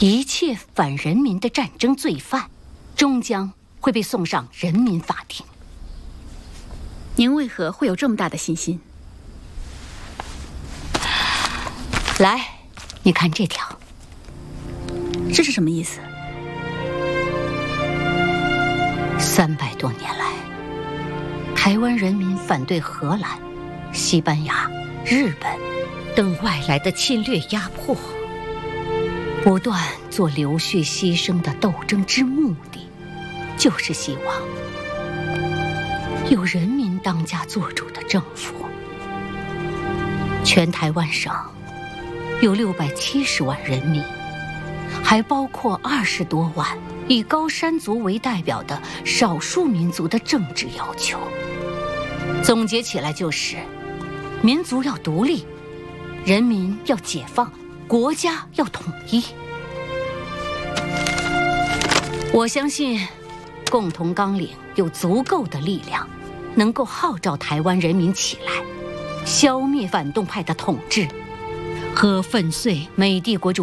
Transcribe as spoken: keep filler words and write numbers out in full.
一切反人民的战争罪犯，终将会被送上人民法庭。 您为何会有这么大的信心？ 来，你看这条， 这是什么意思？ 三百多年来，台湾人民反对荷兰、西班牙、日本等外来的侵略压迫，不断做流血牺牲的斗争之目的，就是希望有人民当家作主的政府。全台湾省有六百七十万人民，还包括二十多万以高山族为代表的少数民族的政治要求。总结起来就是：民族要独立，人民要解放，国家要统一。我相信共同纲领有足够的力量，能够号召台湾人民起来，消灭反动派的统治和粉碎美帝国主义。